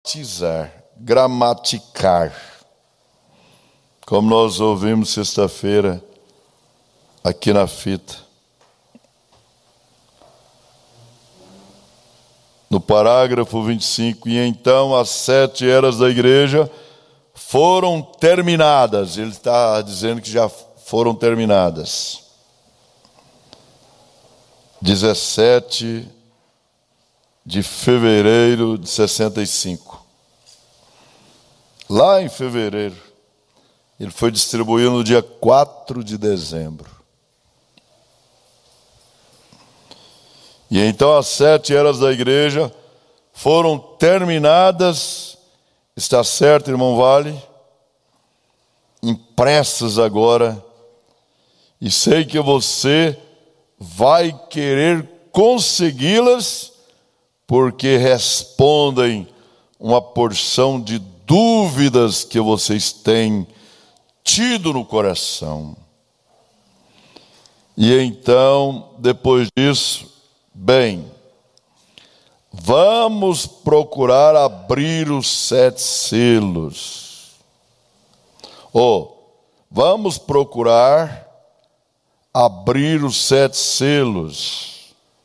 gramaticar, como nós ouvimos sexta-feira aqui na fita. No parágrafo 25, e então as 7 eras da igreja foram terminadas. Ele está dizendo que já foram terminadas. 17 de fevereiro de 65. Lá em fevereiro, ele foi distribuído no dia 4 de dezembro. E então as 7 eras da igreja foram terminadas, está certo, irmão Vale? Impressas agora, e sei que você vai querer consegui-las, porque respondem uma porção de dúvidas que vocês têm tido no coração. E então, depois disso, bem, vamos procurar abrir os 7 selos. Vamos procurar abrir os 7 selos.